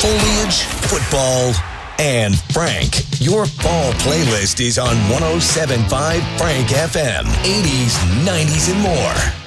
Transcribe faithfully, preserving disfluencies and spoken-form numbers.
Foliage, football, and Frank. Your fall playlist is on one oh seven point five Frank F M. eighties, nineties, and more.